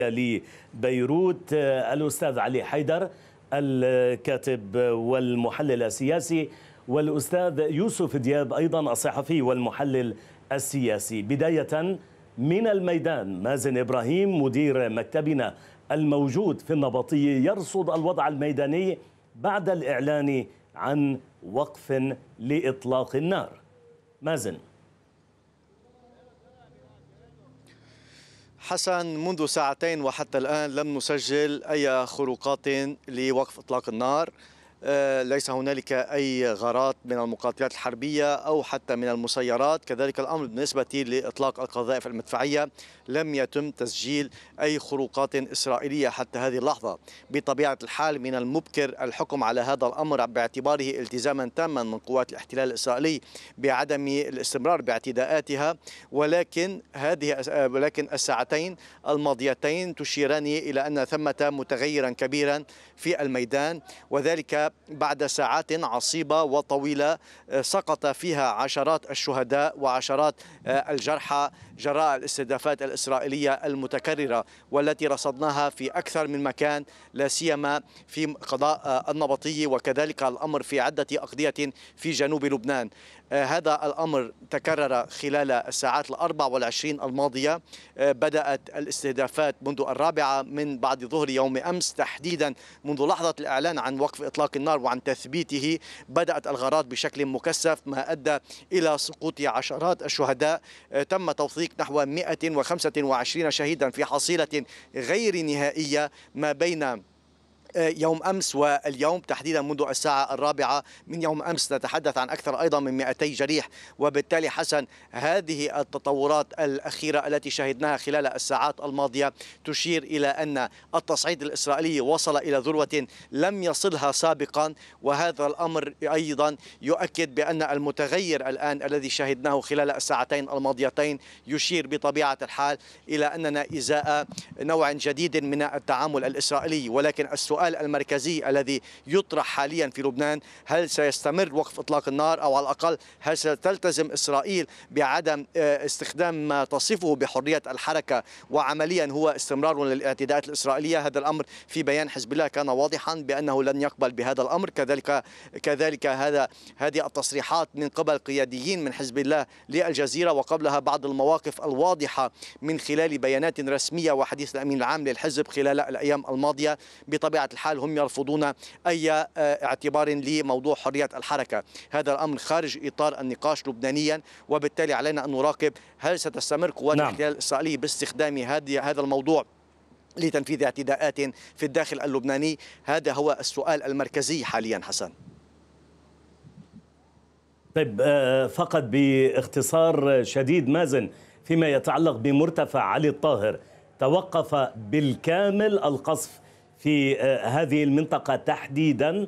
لبيروت الأستاذ علي حيدر الكاتب والمحلل السياسي، والأستاذ يوسف دياب أيضا الصحفي والمحلل السياسي. بداية من الميدان، مازن إبراهيم مدير مكتبنا الموجود في النبطية يرصد الوضع الميداني بعد الإعلان عن وقف لإطلاق النار. مازن. حسن، منذ ساعتين وحتى الآن لم نسجل أي خروقات لوقف إطلاق النار. ليس هنالك أي غارات من المقاتلات الحربية أو حتى من المسيرات. كذلك الأمر بالنسبة لإطلاق القذائف المدفعية، لم يتم تسجيل أي خروقات إسرائيلية حتى هذه اللحظة. بطبيعة الحال من المبكر الحكم على هذا الأمر باعتباره التزاما تاما من قوات الاحتلال الإسرائيلي بعدم الاستمرار باعتداءاتها، ولكن الساعتين الماضيتين تشيران إلى أن ثمة متغيرا كبيرا في الميدان، وذلك بعد ساعات عصيبة وطويلة سقط فيها عشرات الشهداء وعشرات الجرحى جراء الاستهدافات الإسرائيلية المتكررة والتي رصدناها في أكثر من مكان، لا سيما في قضاء النبطية، وكذلك الأمر في عدة أقضية في جنوب لبنان. هذا الأمر تكرر خلال الساعات 24 الماضية. بدأت الاستهدافات منذ 4 من بعد ظهر يوم أمس، تحديدا منذ لحظة الإعلان عن وقف إطلاق النار وعن تثبيته. بدأت الغارات بشكل مكثف ما أدى إلى سقوط عشرات الشهداء. تم توثيق نحو 125 شهيدا في حصيلة غير نهائية ما بين يوم أمس واليوم، تحديدا منذ الساعة 4 من يوم أمس نتحدث عن أكثر أيضا من 200 جريح. وبالتالي حسن، هذه التطورات الأخيرة التي شهدناها خلال الساعات الماضية تشير إلى أن التصعيد الإسرائيلي وصل إلى ذروة لم يصلها سابقا، وهذا الأمر أيضا يؤكد بأن المتغير الآن الذي شهدناه خلال الساعتين الماضيتين يشير بطبيعة الحال إلى أننا إزاء نوع جديد من التعامل الإسرائيلي. ولكن السؤال المركزي الذي يطرح حاليا في لبنان: هل سيستمر وقف إطلاق النار، أو على الأقل هل ستلتزم إسرائيل بعدم استخدام ما تصفه بحرية الحركة وعمليا هو استمرار للاعتداءات الإسرائيلية؟ هذا الأمر في بيان حزب الله كان واضحا بأنه لن يقبل بهذا الأمر. كذلك هذه التصريحات من قبل قياديين من حزب الله للجزيرة، وقبلها بعض المواقف الواضحة من خلال بيانات رسمية وحديث الأمين العام للحزب خلال الأيام الماضية. بطبيعة الحال هم يرفضون أي اعتبار لموضوع حرية الحركة. هذا الأمر خارج إطار النقاش لبنانيا، وبالتالي علينا أن نراقب هل ستستمر قوات الاحتلال الإسرائيلي باستخدام هذا الموضوع لتنفيذ اعتداءات في الداخل اللبناني. هذا هو السؤال المركزي حاليا حسن. طيب، فقط باختصار شديد مازن، فيما يتعلق بمرتفع علي الطاهر، توقف بالكامل القصف في هذه المنطقة تحديدا؟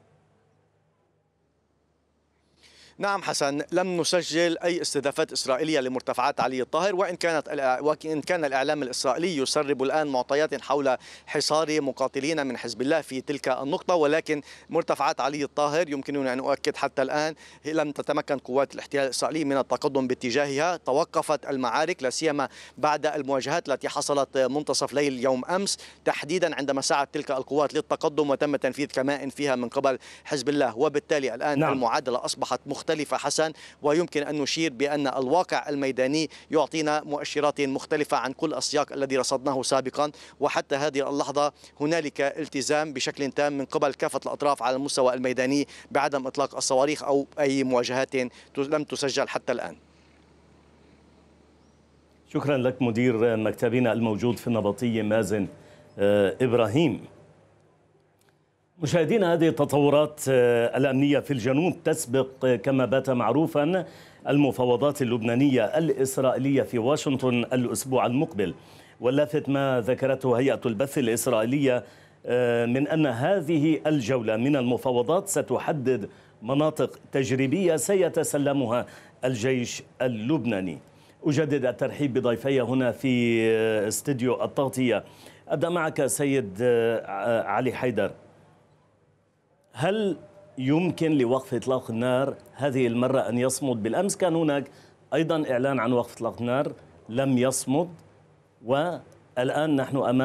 نعم حسن، لم نسجل أي استهدافات إسرائيلية لمرتفعات علي الطاهر، وإن كان الإعلام الإسرائيلي يسرب الآن معطيات حول حصار مقاتلين من حزب الله في تلك النقطة، ولكن مرتفعات علي الطاهر يمكننا أن أؤكد حتى الآن لم تتمكن قوات الاحتلال الإسرائيلي من التقدم باتجاهها. توقفت المعارك لا سيما بعد المواجهات التي حصلت منتصف ليل يوم أمس، تحديدا عندما سعت تلك القوات للتقدم وتم تنفيذ كمائن فيها من قبل حزب الله. وبالتالي الآن المعادلة أصبحت مختلفة حسن، ويمكن أن نشير بأن الواقع الميداني يعطينا مؤشرات مختلفة عن كل السياق الذي رصدناه سابقا. وحتى هذه اللحظة هنالك التزام بشكل تام من قبل كافة الأطراف على المستوى الميداني بعدم إطلاق الصواريخ أو أي مواجهات لم تسجل حتى الآن. شكرا لك مدير مكتبنا الموجود في النبطية مازن إبراهيم. مشاهدينا، هذه التطورات الأمنية في الجنوب تسبق كما بات معروفا المفاوضات اللبنانية الإسرائيلية في واشنطن الأسبوع المقبل. واللافت ما ذكرته هيئة البث الإسرائيلية من أن هذه الجولة من المفاوضات ستحدد مناطق تجريبية سيتسلمها الجيش اللبناني. أجدد الترحيب بضيفي هنا في استديو التغطية. أبدأ معك سيد علي حيدر. هل يمكن لوقف إطلاق النار هذه المرة أن يصمد؟ بالأمس كان هناك أيضا إعلان عن وقف إطلاق النار، لم يصمد، والآن نحن أمام